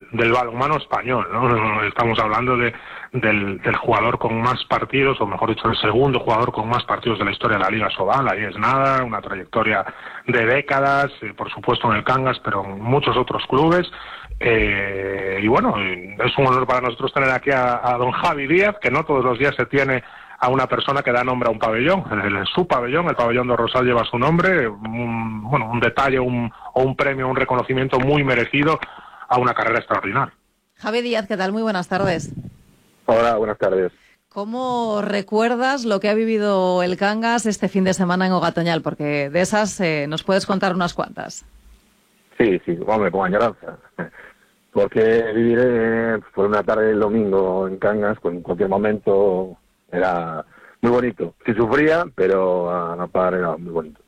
del balonmano español, ¿no? Estamos hablando del jugador con más partidos, o mejor dicho, el segundo jugador con más partidos de la historia de la Liga Sobal. Ahí es nada, una trayectoria de décadas, por supuesto en el Cangas, pero en muchos otros clubes. Y bueno, es un honor para nosotros tener aquí a don Javi Díaz, que no todos los días se tiene a una persona que da nombre a un pabellón. Su pabellón, el pabellón de Rosal, lleva su nombre, un detalle, o un premio, un reconocimiento muy merecido a una carrera extraordinaria. Javi Díaz, ¿qué tal? Muy buenas tardes. Hola, buenas tardes. ¿Cómo recuerdas lo que ha vivido el Cangas este fin de semana en Ogatoñal? Porque de esas nos puedes contar unas cuantas. Sí, me pongo añoranza. Porque vivir por una tarde del domingo en Cangas, en cualquier momento, era muy bonito. Sí sufría, pero a la par era muy bonito.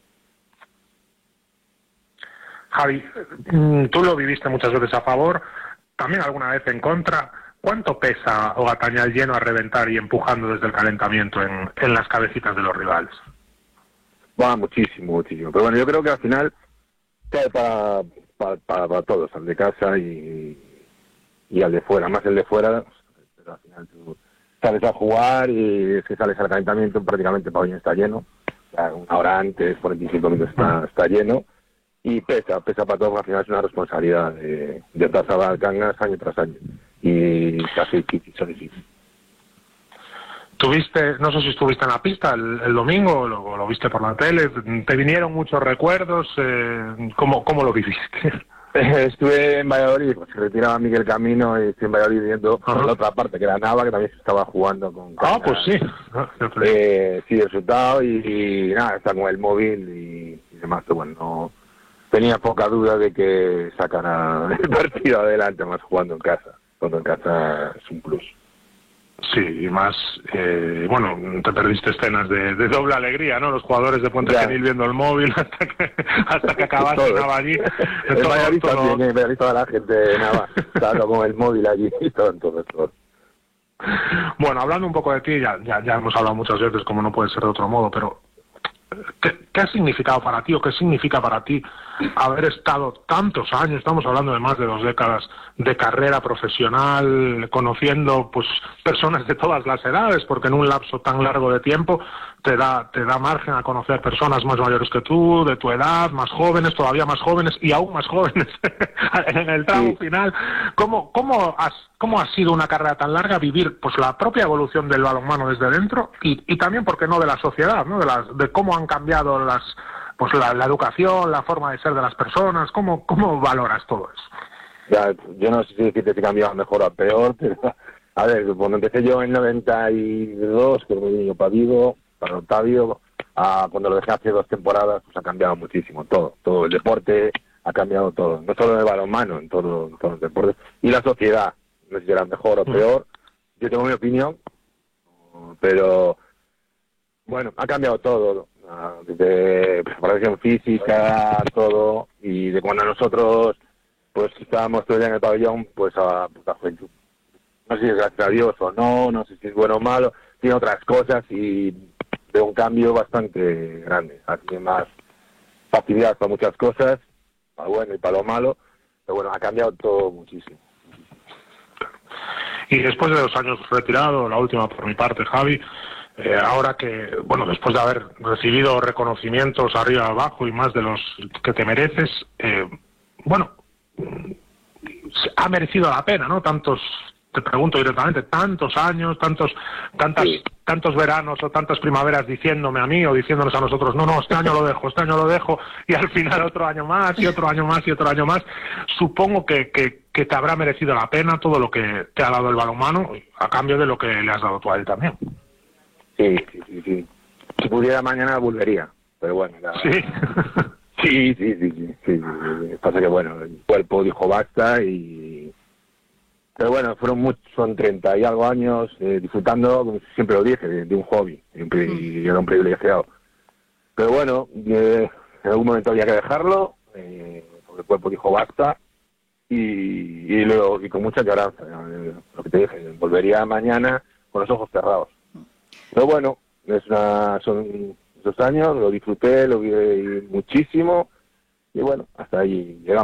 Javi, tú lo viviste muchas veces a favor, también alguna vez en contra. ¿Cuánto pesa Ogatoñal lleno a reventar y empujando desde el calentamiento en las cabecitas de los rivales? Muchísimo. Pero bueno, yo creo que al final cae para todos, al de casa y al de fuera, más el de fuera, pero al final tú sales a jugar y es que sales al calentamiento, prácticamente el pabellón está lleno, o sea, una hora antes, 45 minutos está lleno, y pesa para todos, al final es una responsabilidad de pasar al Cangas año tras año, y casi difícil. ¿Tuviste, no sé si estuviste en la pista el domingo, o lo viste por la tele, te vinieron muchos recuerdos, ¿cómo lo viviste? Estuve en Valladolid, pues se retiraba Miguel Camino y estoy en Valladolid viendo por la otra parte, que era Nava, que también se estaba jugando con Cangas. Pues sí. Sí, el resultado y nada, está con el móvil y demás, pero bueno, no tenía poca duda de que sacan el partido adelante, más jugando en casa. Cuando en casa es un plus. Sí, y más, te perdiste escenas de doble alegría, ¿no? Los jugadores de Puente Genil viendo el móvil hasta que acabaste Nava allí. En Valladolid también, en Valladolid toda la gente de Nava estaba con el móvil allí y todo. Bueno, hablando un poco de ti, ya hemos hablado muchas veces, como no puede ser de otro modo, pero ¿qué ha significado para ti o qué significa para ti haber estado tantos años, estamos hablando de más de 2 décadas de carrera profesional, conociendo pues personas de todas las edades, porque en un lapso tan largo de tiempo te da margen a conocer personas más mayores que tú, de tu edad, más jóvenes, todavía más jóvenes y aún más jóvenes en el tramo final? ¿Cómo ha sido una carrera tan larga, vivir pues la propia evolución del balonmano desde dentro y también, por qué no, de la sociedad, ¿no? de cómo han cambiado la educación, la forma de ser de las personas? ¿Cómo valoras todo eso? Ya, yo no sé si decirte si cambiaba mejor o a peor, pero a ver, cuando empecé yo en 92, que me vine para Vigo, para Octavio, cuando lo dejé hace 2 temporadas, pues ha cambiado muchísimo todo el deporte ha cambiado todo, no solo en el balonmano, en todos los deportes, y la sociedad, no sé si era mejor o peor, yo tengo mi opinión, pero bueno, ha cambiado todo, desde preparación física, todo, y de cuando nosotros pues estábamos todo el día en el pabellón, pues a la juventud. No sé si es gracias a Dios o no sé si es bueno o malo, tiene otras cosas y de un cambio bastante grande. Tiene más facilidad para muchas cosas, para lo bueno y para lo malo, pero bueno, ha cambiado todo muchísimo. Y después de 2 años retirado, la última por mi parte, Javi, ahora que, después de haber recibido reconocimientos arriba y abajo y más de los que te mereces, ha merecido la pena, ¿no? Te pregunto directamente, tantos años, tantos veranos o tantas primaveras diciéndome a mí o diciéndonos a nosotros, no, este año lo dejo, y al final otro año más, y otro año más, y otro año más. Supongo que te habrá merecido la pena todo lo que te ha dado el balonmano, a cambio de lo que le has dado tú a él también. Sí. Si pudiera mañana volvería, pero bueno. Sí. Sí. Pasa que bueno, el cuerpo dijo basta pero bueno, son 30 y algo años disfrutando, como siempre lo dije, de un hobby, y era un privilegiado. Pero bueno, en algún momento había que dejarlo, porque el cuerpo dijo basta, y luego, y con mucha lloranza, lo que te dije, volvería mañana con los ojos cerrados. Pero bueno, son esos años, lo disfruté, lo vi muchísimo, y bueno, hasta ahí llegamos.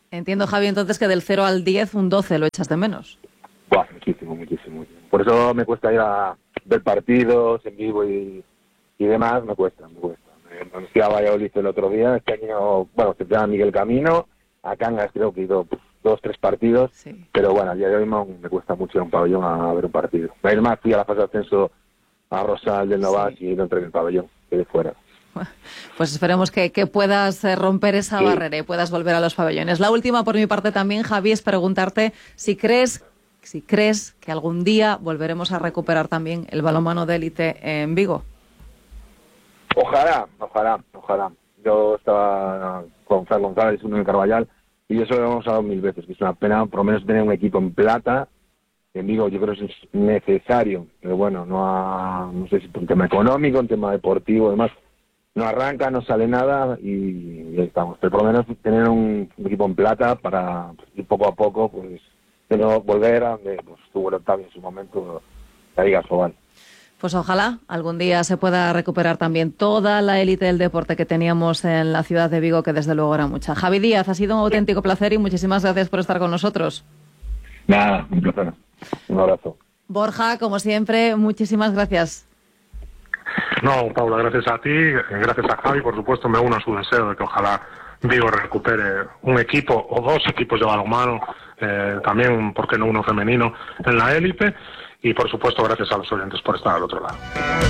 Entiendo, Javi, entonces que del 0 al 10, un 12 lo echas de menos. Buah, muchísimo. Por eso me cuesta ir a ver partidos en vivo y demás, me cuesta. Me fui a Valladolid el otro día, este año, bueno, se llama Miguel Camino, a Cangas creo que he ido 2-3 partidos, Sí. pero bueno, a día de hoy me cuesta mucho ir a un pabellón a ver un partido. Además, fui a la fase de ascenso a Rosal del Novas y no entré en el pabellón, quedé fuera. Pues esperemos que puedas romper esa barrera y puedas volver a los pabellones. La última por mi parte también, Javi, es preguntarte si crees que algún día volveremos a recuperar también el balonmano de élite en Vigo. Ojalá. Yo estaba con Fran González, uno en Carballal, y eso lo hemos hablado 1000 veces, que es una pena por lo menos tener un equipo en plata. En Vigo yo creo que es necesario, pero bueno, no sé si por un tema económico, un tema deportivo, además no arranca, no sale nada y ahí estamos. Pero por lo menos tener un equipo en plata para ir poco a poco, pues de nuevo volver a donde pues, estuvo el Octavio en su momento, la Liga Sobal. Pues ojalá algún día se pueda recuperar también toda la élite del deporte que teníamos en la ciudad de Vigo, que desde luego era mucha. Javi Díaz, ha sido un auténtico placer y muchísimas gracias por estar con nosotros. Nada, un placer. Un abrazo. Borja, como siempre, muchísimas gracias. No, Paula, gracias a ti, gracias a Javi, por supuesto, me uno a su deseo de que ojalá Vigo recupere un equipo o 2 equipos de balonmano, también, ¿por qué no uno femenino, en la élite? Y, por supuesto, gracias a los oyentes por estar al otro lado.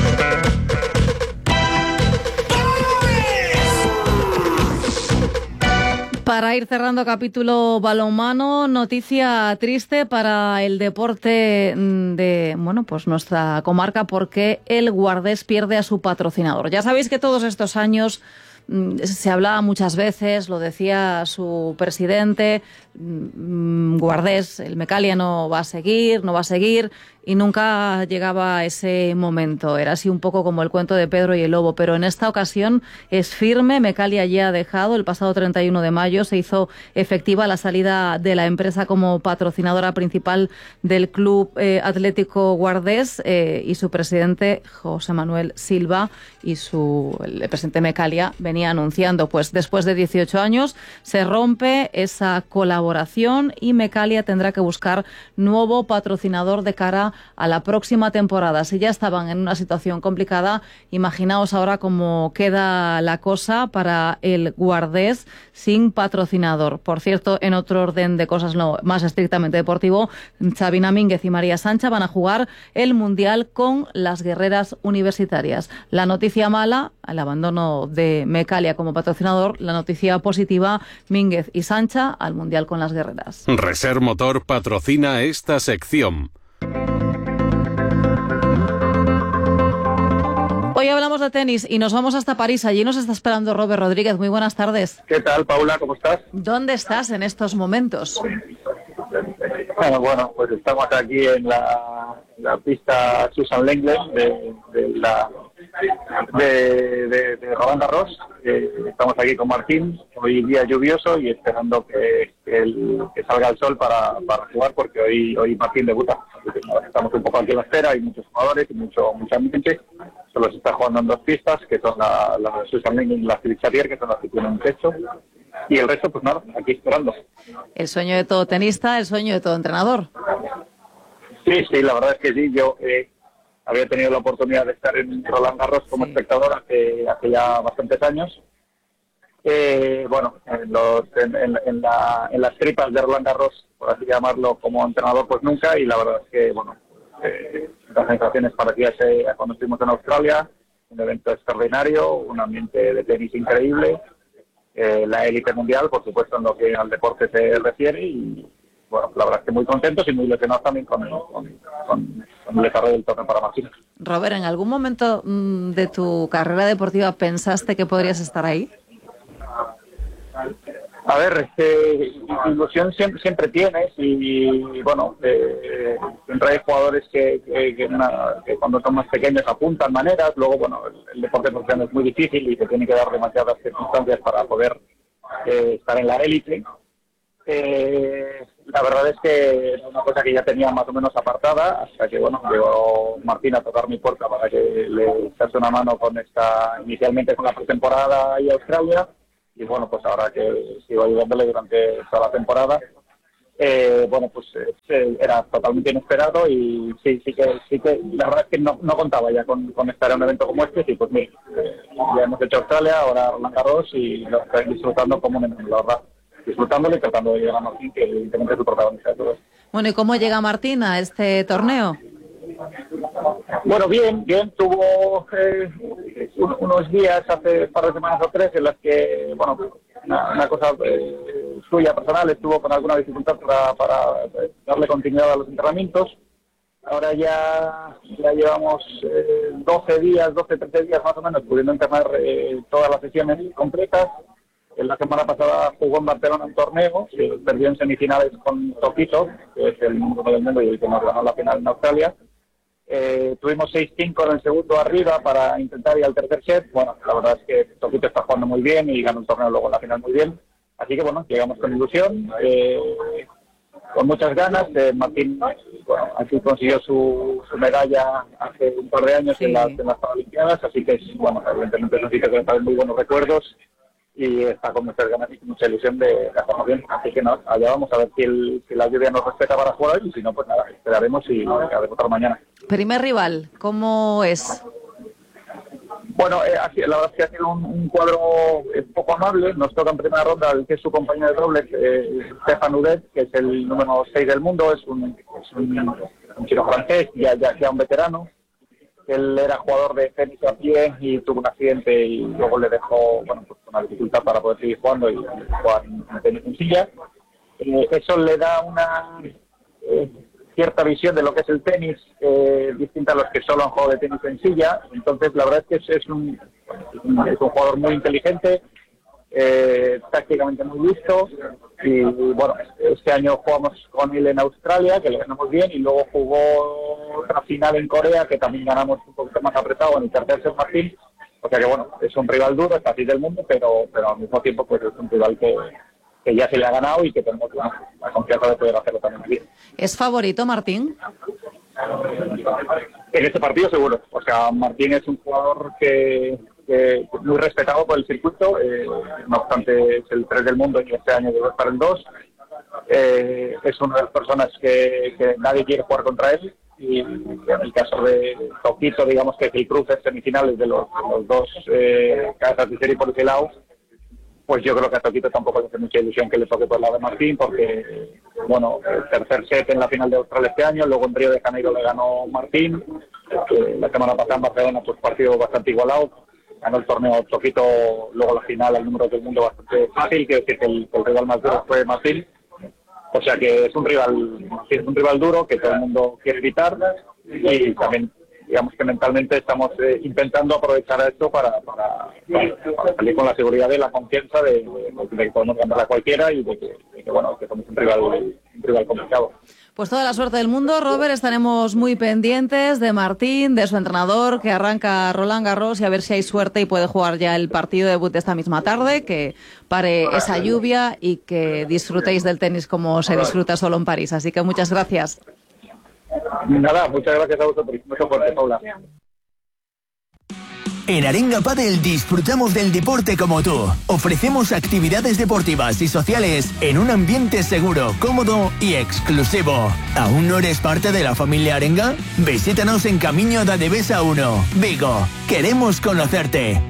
Para ir cerrando capítulo balonmano, noticia triste para el deporte de, bueno, pues nuestra comarca, porque el Guardés pierde a su patrocinador. Ya sabéis que todos estos años se hablaba muchas veces, lo decía su presidente, Guardés, el Mecalia no va a seguir, y nunca llegaba ese momento. Era así un poco como el cuento de Pedro y el Lobo, pero en esta ocasión es firme. Mecalia ya ha dejado. El pasado 31 de mayo se hizo efectiva la salida de la empresa como patrocinadora principal del Club Atlético Guardés, y su presidente, José Manuel Silva, y el presidente Mecalia venía anunciando, pues después de 18 años se rompe esa colaboración y Mecalia tendrá que buscar nuevo patrocinador de cara a la próxima temporada. Si ya estaban en una situación complicada, imaginaos ahora cómo queda la cosa para el Guardés sin patrocinador. Por cierto, en otro orden de cosas más estrictamente deportivo, Sabina Mínguez y María Sancha van a jugar el Mundial con las guerreras universitarias. La noticia mala, el abandono de Mecalia como patrocinador. La noticia positiva, Mínguez y Sancha al Mundial con las guerreras. Reser Motor patrocina esta sección. Hoy hablamos de tenis y nos vamos hasta París. Allí nos está esperando Robert Rodríguez. Muy buenas tardes. ¿Qué tal, Paula? ¿Cómo estás? ¿Dónde estás en estos momentos? Bueno, pues estamos aquí en la pista Susan Lenglen de Roland Garros. Estamos aquí con Martín, hoy día lluvioso y esperando que salga el sol para jugar, porque hoy Martín debuta. Estamos un poco aquí en la espera, hay muchos jugadores y mucha ambiente. Solo se está jugando en 2 pistas, que son la Susan Lenglen y la Philippe Chatrier, que son las que tienen un techo. Y el resto, pues nada, aquí esperando. El sueño de todo tenista, el sueño de todo entrenador. Sí, la verdad es que sí. Yo había tenido la oportunidad de estar en Roland Garros como espectador hace ya bastantes años. Bueno, en las tripas de Roland Garros, por así llamarlo, como entrenador, pues nunca. Y la verdad es que, bueno, las sensaciones parecidas a cuando estuvimos en Australia, un evento extraordinario, un ambiente de tenis increíble. La élite mundial, por supuesto, en lo que al deporte se refiere, y bueno, la verdad es que muy contentos y muy ilusionados también con el desarrollo del torneo para Martínez. Robert, ¿en algún momento de tu carrera deportiva pensaste que podrías estar ahí? A ver, ilusión siempre tienes, y bueno, siempre hay jugadores que cuando son más pequeños apuntan maneras. Luego, bueno, el deporte profesional es muy difícil y se tiene que dar demasiadas circunstancias para poder estar en la élite. La verdad es que es una cosa que ya tenía más o menos apartada, hasta que, bueno, llegó Martín a tocar mi puerta para que le echase una mano inicialmente con la pretemporada y Australia. bueno, pues ahora que sigo ayudándole durante toda la temporada, bueno, pues era totalmente inesperado y sí que la verdad es que no contaba ya con estar en un evento como este. Y pues mira, ya hemos hecho Australia, ahora Roland Garros y lo estoy disfrutando como la verdad, disfrutándolo y tratando de llegar a Martín, que evidentemente es el protagonista de todo esto. Bueno, ¿y cómo llega Martín a este torneo? Bueno, bien, tuvo unos días, hace un par de semanas o 3, en las que, bueno, una cosa suya personal, estuvo con alguna dificultad para darle continuidad a los entrenamientos. Ahora ya llevamos 13 días más o menos, pudiendo entrenar todas las sesiones completas. La semana pasada jugó en Barcelona un torneo, perdió en semifinales con Tokito, que es el número del mundo y el que nos ganó la final en Australia. Tuvimos 6-5 en el segundo arriba para intentar ir al tercer set. Bueno, la verdad es que Tokito está jugando muy bien y ganó un torneo luego en la final muy bien. Así que bueno, llegamos con ilusión, con muchas ganas. Martín, bueno, aquí consiguió su medalla hace un par de años en las Paralimpiadas, así que bueno, evidentemente es un sitio que me trae muy buenos recuerdos y está con muchas ganas y con mucha ilusión de hacerlo bien. Así que no, allá vamos a ver si la lluvia nos respeta para jugar hoy, y si no, pues nada, esperaremos y haremos otra mañana. Primer rival, ¿cómo es? Bueno, la verdad es que ha sido un cuadro un poco amable. Nos toca en primera ronda el que es su compañero de dobles, Stefan Udet, que es el número 6 del mundo, es un chico francés, ya un veterano. Él era jugador de tenis a pie y tuvo un accidente y luego le dejó, bueno, pues una dificultad para poder seguir jugando y jugar en tenis en silla. Eso le da una cierta visión de lo que es el tenis, distinta a los que solo han jugado de tenis en silla. Entonces, la verdad es que es un jugador muy inteligente, tácticamente muy listo. Y bueno, este año jugamos con él en Australia, que le ganamos bien, y luego jugó otra final en Corea, que también ganamos un poquito más apretado en el tercer set Martín. O sea que bueno, es un rival duro, es así del mundo, pero al mismo tiempo pues es un rival que ya se le ha ganado y que tenemos la confianza de poder hacerlo también bien. ¿Es favorito Martín? En este partido seguro. O sea, Martín es un jugador que muy respetado por el circuito, no obstante es el 3 del mundo y este año debe estar el 2. Es una de las personas que nadie quiere jugar contra él, y en el caso de Tokito, digamos que es el cruce semifinales de los dos cabezas de serie por ese lado, pues yo creo que a Tokito tampoco le hace mucha ilusión que le toque por el lado de Martín, porque bueno, el tercer set en la final de Australia este año, luego en Río de Janeiro le ganó Martín, la semana pasada en Barcelona pues partido bastante igualado, ganó el torneo Tokito, luego la final al número del mundo bastante fácil, quiero decir que el rival más duro fue Martín. O sea que es un rival duro que todo el mundo quiere evitar, y también digamos que mentalmente estamos intentando aprovechar esto para salir con la seguridad y la confianza de que podemos ganar a cualquiera y de que bueno, que somos un rival complicado. Pues toda la suerte del mundo, Robert. Estaremos muy pendientes de Martín, de su entrenador, que arranca Roland Garros, y a ver si hay suerte y puede jugar ya el partido de debut de esta misma tarde, que pare esa lluvia y que disfrutéis del tenis como se disfruta solo en París. Así que muchas gracias. Nada, muchas gracias a vosotros. Mucho fuerte, Paula. En Arenga Padel disfrutamos del deporte como tú. Ofrecemos actividades deportivas y sociales en un ambiente seguro, cómodo y exclusivo. ¿Aún no eres parte de la familia Arenga? Visítanos en Camino da Devesa 1, Vigo. Queremos conocerte.